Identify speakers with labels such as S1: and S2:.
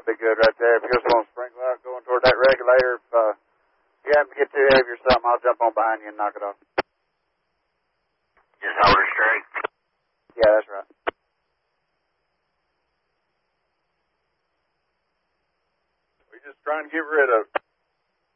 S1: be good right there. If you just want to sprinkle out going toward that regulator, if you happen to get too heavy or something, I'll jump on behind you and knock it off.
S2: Just hold her straight.
S1: Yeah, that's right. We're just trying to get rid of